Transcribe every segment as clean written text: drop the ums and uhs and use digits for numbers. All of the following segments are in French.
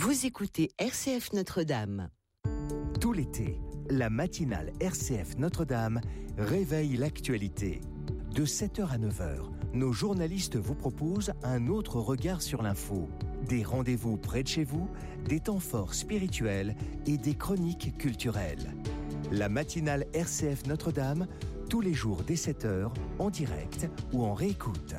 Vous écoutez RCF Notre-Dame. Tout l'été, la matinale RCF Notre-Dame réveille l'actualité. De 7h à 9h, nos journalistes vous proposent un autre regard sur l'info. Des rendez-vous près de chez vous, des temps forts spirituels et des chroniques culturelles. La matinale RCF Notre-Dame, tous les jours dès 7h, en direct ou en réécoute.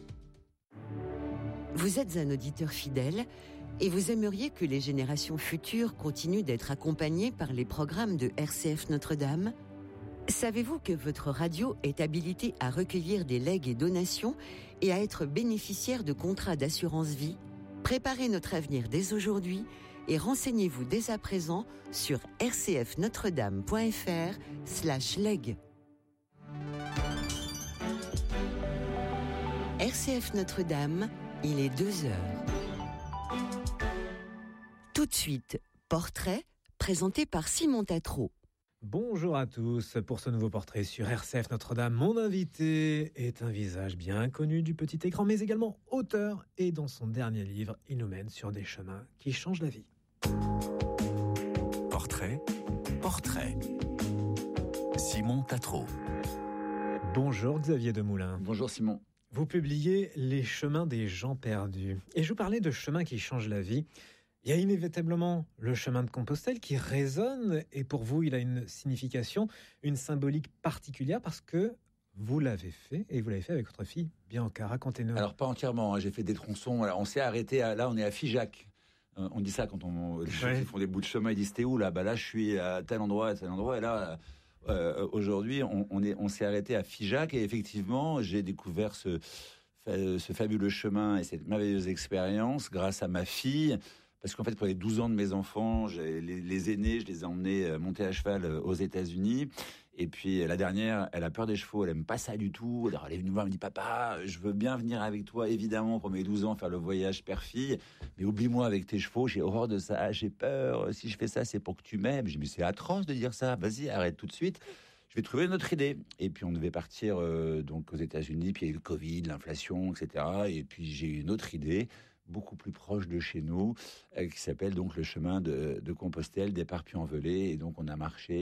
Vous êtes un auditeur fidèle et vous aimeriez que les générations futures continuent d'être accompagnées par les programmes de RCF Notre-Dame ? Savez-vous que votre radio est habilitée à recueillir des legs et donations et à être bénéficiaire de contrats d'assurance vie ? Préparez notre avenir dès aujourd'hui et renseignez-vous dès à présent sur rcfnotredame.fr/leg. RCF Notre-Dame, il est 2h. Tout de suite, portrait présenté par Simon Tatro. Bonjour à tous, pour ce nouveau portrait sur RCF Notre-Dame, mon invité est un visage bien connu du petit écran, mais également auteur, et dans son dernier livre, il nous mène sur des chemins qui changent la vie. Portrait. Simon Tatro. Bonjour Xavier Demoulin. Bonjour Simon. Vous publiez Les chemins des gens perdus, et je vous parlais de chemins qui changent la vie. Il y a inévitablement le chemin de Compostelle qui résonne, et pour vous, il a une signification, une symbolique particulière, parce que vous l'avez fait, et vous l'avez fait avec votre fille Bianca. Racontez-nous. Alors, pas entièrement, j'ai fait des tronçons. Alors, on s'est arrêté, là, on est à Figeac. On dit ça quand les gens qui font des bouts de chemin, ils disent « T'es où, là ?» Là, je suis à tel endroit, et là... aujourd'hui, on s'est arrêté à Figeac, et effectivement, j'ai découvert ce fabuleux chemin et cette merveilleuse expérience grâce à ma fille. Parce qu'en fait, pour les 12 ans de mes enfants, les aînés, je les ai emmenés monter à cheval aux États-Unis. Et puis la dernière, elle a peur des chevaux, elle aime pas ça du tout. Alors elle est venue me voir, elle me dit « Papa, je veux bien venir avec toi, évidemment, pour mes 12 ans, faire le voyage père-fille. Mais oublie-moi avec tes chevaux, j'ai horreur de ça, j'ai peur. Si je fais ça, c'est pour que tu m'aimes. » J'ai dit « Mais c'est atroce de dire ça, vas-y, arrête tout de suite. Je vais trouver une autre idée. » Et puis on devait partir donc aux États-Unis, puis il y a eu le Covid, l'inflation, etc. Et puis j'ai eu une autre idée, beaucoup plus proche de chez nous, qui s'appelle donc le chemin de Compostelle, départ Puy-en-Velay. Et donc on a marché.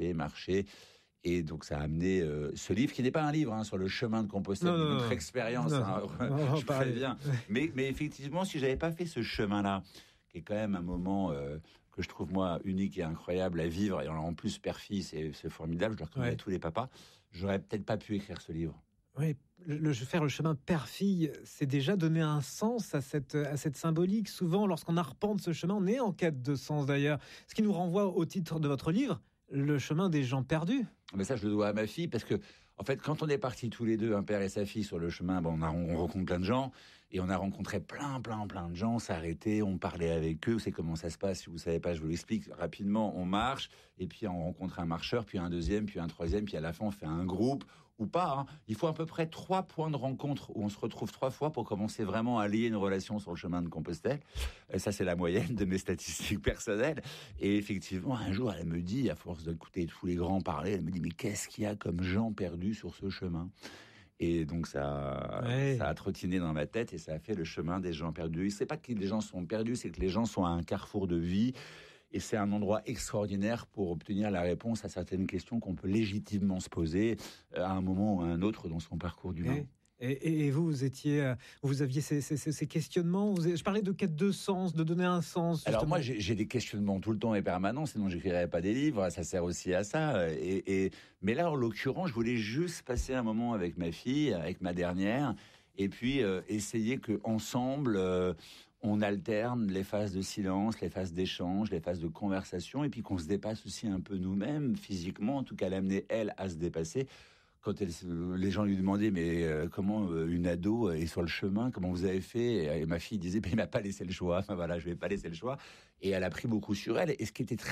Et donc ça a amené ce livre, qui n'est pas un livre sur le chemin de Compostelle, notre expérience, je préviens. Mais effectivement, si j'avais pas fait ce chemin-là, qui est quand même un moment que je trouve moi unique et incroyable à vivre, et en plus père-fille, c'est formidable, je le recommande à tous les papas, j'aurais peut-être pas pu écrire ce livre. Oui, faire le chemin père-fille, c'est déjà donner un sens à cette symbolique. Souvent, lorsqu'on arpente ce chemin, on est en quête de sens d'ailleurs. Ce qui nous renvoie au titre de votre livre, Le chemin des gens perdus. Mais ça, je le dois à ma fille, parce que, en fait, quand on est partis tous les deux, un père et sa fille, sur le chemin, on rencontre plein de gens, et on a rencontré plein de gens, s'arrêter, on parlait avec eux, c'est comment ça se passe, si vous savez pas, je vous l'explique rapidement, on marche, et puis on rencontre un marcheur, puis un deuxième, puis un troisième, puis à la fin, on fait un groupe, ou pas, Il faut à peu près 3 points de rencontre où on se retrouve 3 fois pour commencer vraiment à lier une relation sur le chemin de Compostelle. Et ça, c'est la moyenne de mes statistiques personnelles. Et effectivement, un jour, elle me dit, à force d'écouter tous les grands parler, elle me dit « Mais qu'est-ce qu'il y a comme gens perdus sur ce chemin ?» Et donc ça a trottiné dans ma tête, et ça a fait le chemin des gens perdus. C'est pas que les gens sont perdus, c'est que les gens sont à un carrefour de vie. Et c'est un endroit extraordinaire pour obtenir la réponse à certaines questions qu'on peut légitimement se poser à un moment ou à un autre dans son parcours d'humain. Et vous aviez ces questionnements. Je parlais de quête de sens, de donner un sens. Justement. Alors moi, j'ai des questionnements tout le temps et permanents, sinon j'écrirais pas des livres. Ça sert aussi à ça. Mais là, en l'occurrence, je voulais juste passer un moment avec ma fille, avec ma dernière, et puis essayer que ensemble. On alterne les phases de silence, les phases d'échange, les phases de conversation, et puis qu'on se dépasse aussi un peu nous-mêmes, physiquement, en tout cas l'amener, elle, à se dépasser. Quand les gens lui demandaient « Mais comment une ado est sur le chemin, comment vous avez fait ?» Et ma fille disait « Il m'a pas laissé le choix. » Enfin voilà, je vais pas laisser le choix. Et elle a pris beaucoup sur elle. Et ce qui était très